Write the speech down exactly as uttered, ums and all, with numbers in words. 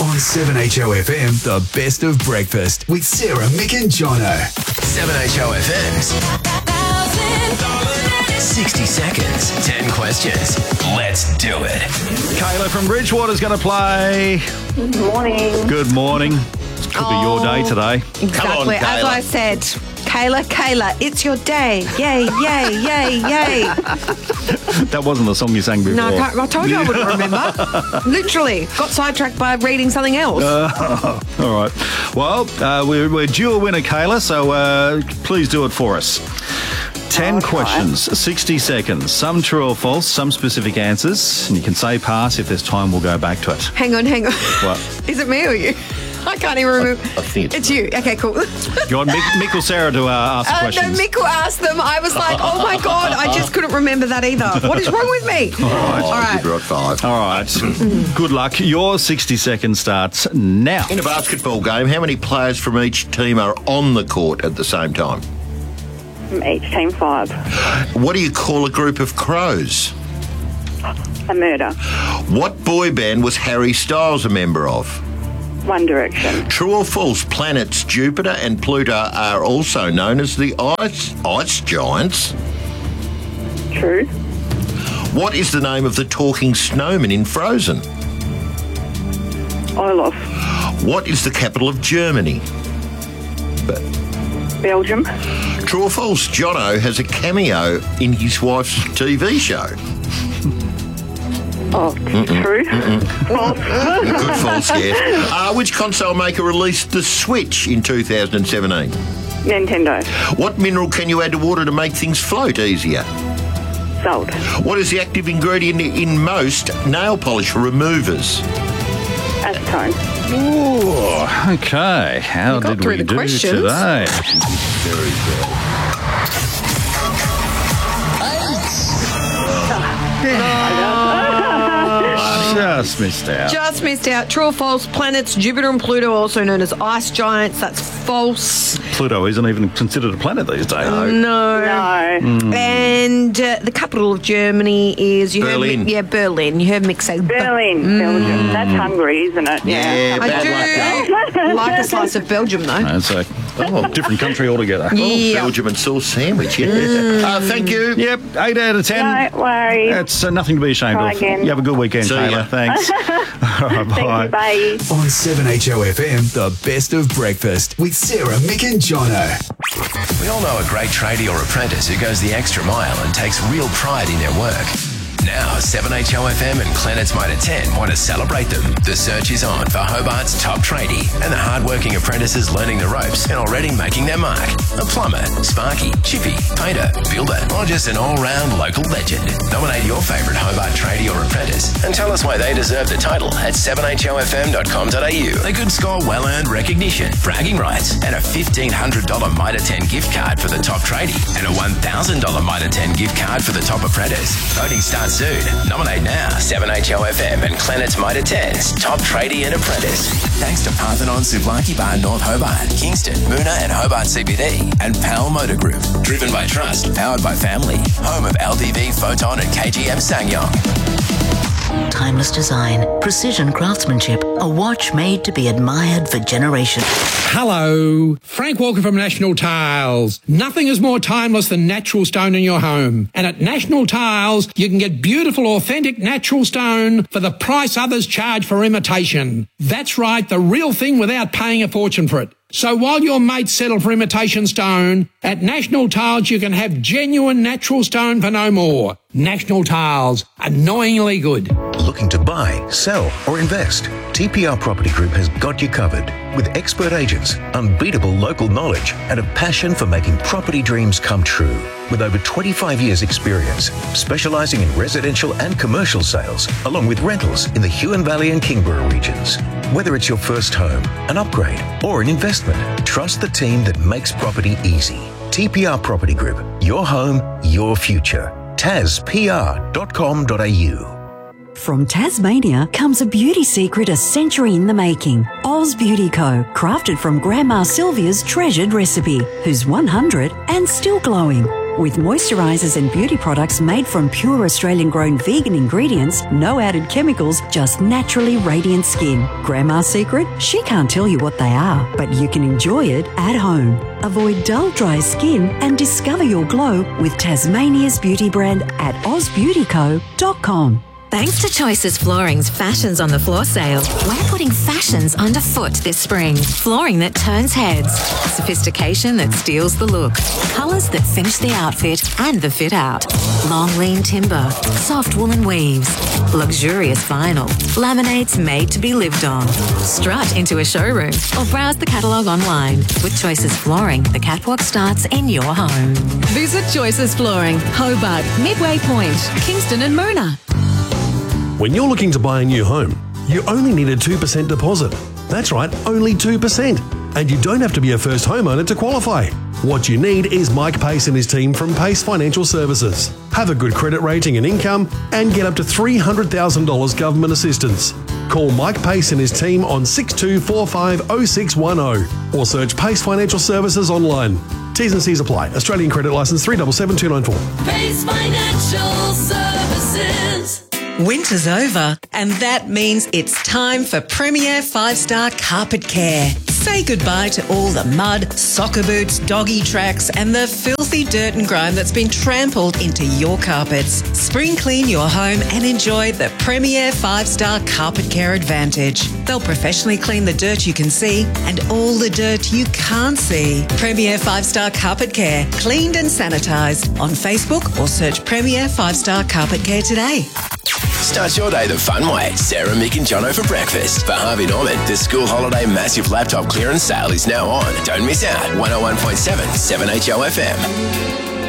On seven H O F M, the best of breakfast with Sarah, Mick and Jono. seven H O F M's sixty seconds, ten questions. Let's do it. Kayla from Bridgewater's going to play. Good morning. Good morning. Could be your day today. Exactly. on, As Kayla. I said, Kayla, Kayla, it's your day. Yay, yay, yay, yay. That wasn't the song you sang before. No, I, can't, I told you I wouldn't remember. Literally. Got sidetracked by reading something else. Uh, all right. Well, uh, we're, we're due a winner, Kayla, so uh, please do it for us. Ten Okay. questions, sixty seconds. Some true or false, some specific answers. And you can say pass. If there's time, we'll go back to it. hang on, hang on. What? Is it me or you? I can't even remember. I think it's It's you. Okay, cool. You want Mick, Mick or Sarah to uh, ask the Uh, no, questions? Mick asked them. I was like, oh my God, I just couldn't remember that either. What is wrong with me? All right. All right. You're at five. All right. Good luck. Your sixty seconds starts now. In a basketball game, how many players from each team are on the court at the same time? From each team five. What do you call a group of crows? A murder. What boy band was Harry Styles a member of? One Direction. True or false, planets Jupiter and Pluto are also known as the ice, ice giants? True. What is the name of the talking snowman in Frozen? Olaf. What is the capital of Germany? Belgium. True or false, Jono has a cameo in his wife's T V show? Oh, true. False. Good false guess. Uh, which console maker released the Switch in two thousand seventeen? Nintendo. What mineral can you add to water to make things float easier? Salt. What is the active ingredient in most nail polish removers? Acetone. Ooh, okay. How You got did through we the do questions. today? Very good. Just missed out. Just missed out. True or false, planets Jupiter and Pluto, also known as ice giants. That's false. Pluto isn't even considered a planet these days. No. No. And uh, the capital of Germany is... You Berlin. Heard, Mick- yeah, Berlin. You heard Mick say... Ber- Berlin. Belgium. That's Hungary, isn't it? Yeah, I bad luck. do like a slice of Belgium, though. It's a oh, different country altogether. Yeah. Belgium and sauce sandwich, yeah. Uh, thank you. Yep, eight out of ten. Don't worry. That's uh, nothing to be ashamed Try of. again. You have a good weekend, See Kayla. ya. Thanks. All right, Thank bye. you. Bye. On seven H O F M, the best of breakfast with Sarah, Mick and Jono. We all know a great tradie or apprentice who goes the extra mile and takes real pride in their work. Now, seven H O F M and Planets Mitre ten want to celebrate them. The search is on for Hobart's top tradie and the hard-working apprentices learning the ropes and already making their mark. A plumber, sparky, chippy, painter, builder, or just an all-round local legend. Nominate your favourite Hobart tradie or apprentice and tell us why they deserve the title at seven h o f m dot com dot a u. They could score well-earned recognition, bragging rights, and a fifteen hundred dollars Mitre ten gift card for the top tradie and a one thousand dollars Mitre ten gift card for the top apprentice. Voting starts soon. Nominate now. seven H O F M and Planets Mitre ten's top tradie and apprentice. Thanks to Parthenon Souvlaki Bar North Hobart, Kingston, Moona and Hobart C B D, and Pal Motor Group. Driven by trust, powered by family. Home of L D V, Photon and K G M Sangyong. Timeless design, precision craftsmanship, a watch made to be admired for generations. Hello, Frank Walker from National Tiles. Nothing is more timeless than natural stone in your home. And at National Tiles, you can get beautiful, authentic natural stone for the price others charge for imitation. That's right, the real thing without paying a fortune for it. So while your mates settle for imitation stone, at National Tiles you can have genuine natural stone for no more. National Tiles, annoyingly good. Looking to buy, sell or invest? T P R Property Group has got you covered with expert agents, unbeatable local knowledge and a passion for making property dreams come true. With over twenty-five years experience, specialising in residential and commercial sales, along with rentals in the Huon Valley and Kingborough regions. Whether it's your first home, an upgrade or an investment, trust the team that makes property easy. T P R Property Group, your home, your future. tas p r dot com dot a u. From Tasmania comes a beauty secret a century in the making. Oz Beauty Co. Crafted from Grandma Sylvia's treasured recipe, who's one hundred and still glowing. With moisturisers and beauty products made from pure Australian-grown vegan ingredients, no added chemicals, just naturally radiant skin. Grandma's secret? She can't tell you what they are, but you can enjoy it at home. Avoid dull, dry skin and discover your glow with Tasmania's beauty brand at oz beauty co dot com. Thanks to Choices Flooring's Fashions on the Floor sale, we're putting fashions underfoot this spring. Flooring that turns heads, sophistication that steals the look, colours that finish the outfit and the fit out. Long lean timber, soft woolen weaves, luxurious vinyl, laminates made to be lived on. Strut into a showroom or browse the catalogue online. With Choices Flooring, the catwalk starts in your home. Visit Choices Flooring, Hobart, Midway Point, Kingston and Mona. When you're looking to buy a new home, you only need a two percent deposit. That's right, only two percent. And you don't have to be a first homeowner to qualify. What you need is Mike Pace and his team from Pace Financial Services. Have a good credit rating and income and get up to three hundred thousand dollars government assistance. Call Mike Pace and his team on six two four five oh six one oh or search Pace Financial Services online. T's and C's apply. Australian credit licence three seven seven two nine four. Pace Financial Services. Winter's over, and that means it's time for Premier Five Star Carpet Care. Say goodbye to all the mud, soccer boots, doggy tracks, and the filthy dirt and grime that's been trampled into your carpets. Spring clean your home and enjoy the Premier Five Star Carpet Care Advantage. They'll professionally clean the dirt you can see and all the dirt you can't see. Premier Five Star Carpet Care, cleaned and sanitised. On Facebook or search Premier Five Star Carpet Care today. Start your day the fun way. Sarah, Mick and Jono for breakfast. For Harvey Norman, the school holiday massive laptop clearance sale is now on. Don't miss out. one oh one point seven, seven H O F M.